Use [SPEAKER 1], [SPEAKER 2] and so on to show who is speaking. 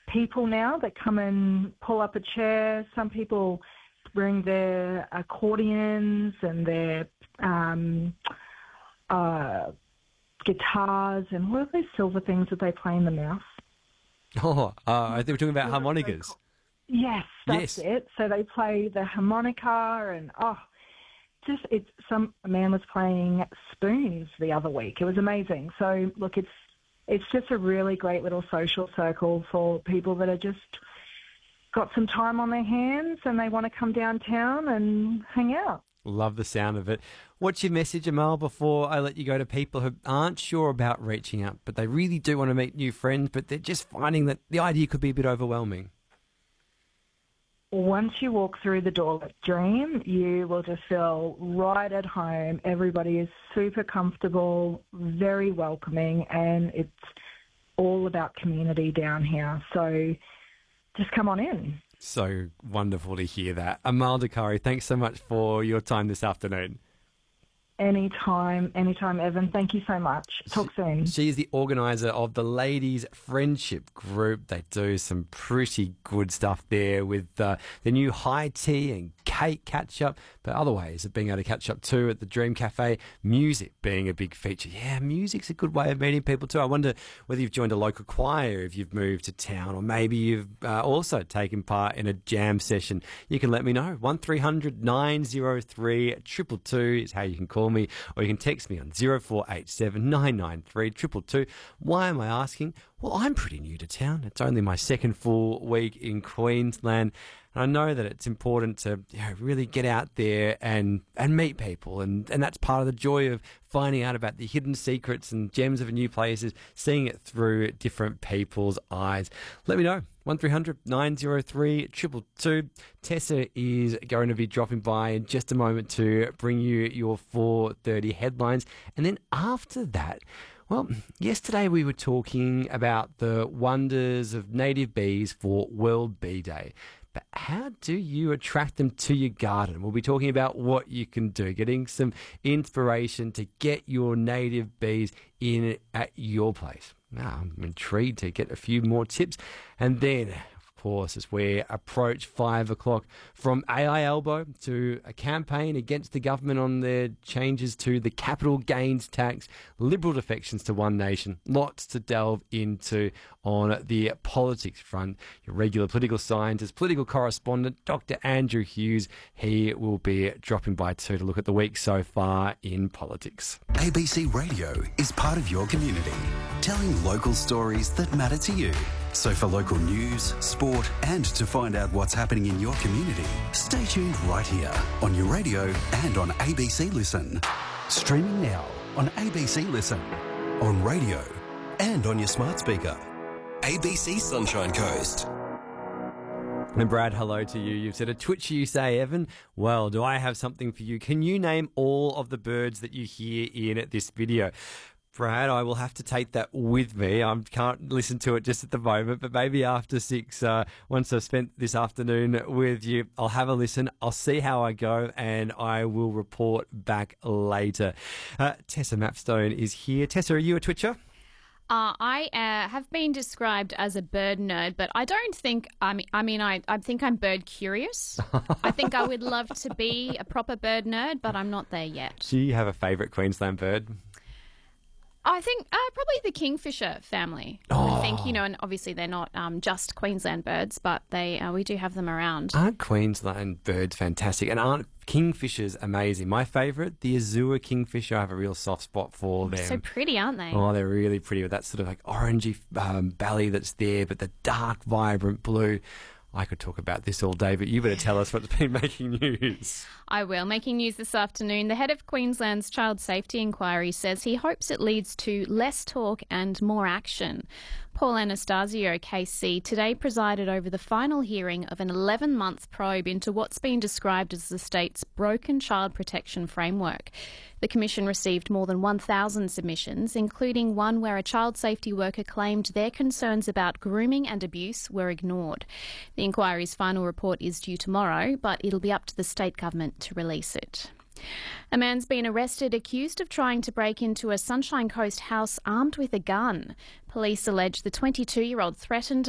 [SPEAKER 1] people now that come and pull up a chair. Some people bring their accordions and their guitars and what are those silver things that they play in the mouth?
[SPEAKER 2] Oh, I think we're talking about harmonicas.
[SPEAKER 1] Yes, that's it. So they play the harmonica and a man was playing spoons the other week. It was amazing. So look, it's just a really great little social circle for people that are just got some time on their hands and they want to come downtown and hang out.
[SPEAKER 2] Love the sound of it. What's your message, Amal, before I let you go to people who aren't sure about reaching out, but they really do want to meet new friends, but they're just finding that the idea could be a bit overwhelming?
[SPEAKER 1] Once you walk through the door at Dream, you will just feel right at home. Everybody is super comfortable, very welcoming, and it's all about community down here. So just come on in.
[SPEAKER 2] So wonderful to hear that. Amal Dakkari, thanks so much for your time this afternoon.
[SPEAKER 1] Anytime, Evan. Thank you so much. Talk soon.
[SPEAKER 2] She is the organiser of the Ladies Friendship Group. They do some pretty good stuff there with the new high tea and cake catch-up, but other ways of being able to catch up too at the Dream Cafe. Music being a big feature. Yeah, music's a good way of meeting people too. I wonder whether you've joined a local choir if you've moved to town, or maybe you've also taken part in a jam session. You can let me know. 1300 903 222 is how you can call me, or you can text me on 0487 993 222. Why am I asking? Well, I'm pretty new to town. It's only my second full week in Queensland. And I know that it's important to really get out there and meet people. And that's part of the joy of finding out about the hidden secrets and gems of a new place, is seeing it through different people's eyes. Let me know. 1300 903 222. Tessa is going to be dropping by in just a moment to bring you your 4:30 headlines. And then after that, well, yesterday we were talking about the wonders of native bees for World Bee Day. But how do you attract them to your garden? We'll be talking about what you can do, getting some inspiration to get your native bees in at your place. Now, I'm intrigued to get a few more tips. And then, of course, as we approach 5 o'clock, from AI Elbow to a campaign against the government on their changes to the capital gains tax, Liberal defections to One Nation, lots to delve into on the politics front. Your regular political scientist, political correspondent, Dr. Andrew Hughes, he will be dropping by too to look at the week so far in politics.
[SPEAKER 3] ABC Radio is part of your community, telling local stories that matter to you. So for local news, sport, and to find out what's happening in your community, stay tuned right here on your radio and on ABC Listen. Streaming now on ABC Listen, on radio, and on your smart speaker. ABC Sunshine Coast.
[SPEAKER 2] And Brad, hello to you. You've said a twitcher, you say, Evan. Well, do I have something for you? Can you name all of the birds that you hear in this video? Brad, I will have to take that with me. I can't listen to it just at the moment, but maybe after 6, once I've spent this afternoon with you, I'll have a listen. I'll see how I go, and I will report back later. Tessa Mapstone is here. Tessa, are you a twitcher?
[SPEAKER 4] I have been described as a bird nerd, but I don't think, I think I'm bird curious. I think I would love to be a proper bird nerd, but I'm not there yet.
[SPEAKER 2] Do you have a favourite Queensland bird?
[SPEAKER 4] I think probably the kingfisher family. I think, and obviously they're not just Queensland birds, but we do have them around.
[SPEAKER 2] Aren't Queensland birds fantastic? And aren't kingfishers amazing? My favourite, the Azure kingfisher. I have a real soft spot for them.
[SPEAKER 4] So pretty, aren't they?
[SPEAKER 2] Oh, they're really pretty with that sort of like orangey belly that's there, but the dark, vibrant blue. I could talk about this all day, but you better tell us what's been making news.
[SPEAKER 4] I will. Making news this afternoon, the head of Queensland's Child Safety Inquiry says he hopes it leads to less talk and more action. Paul Anastasio, KC, today presided over the final hearing of an 11-month probe into what's been described as the state's broken child protection framework. The Commission received more than 1,000 submissions, including one where a child safety worker claimed their concerns about grooming and abuse were ignored. The inquiry's final report is due tomorrow, but it'll be up to the state government to release it. A man's been arrested accused of trying to break into a Sunshine Coast house armed with a gun. Police allege the 22-year-old threatened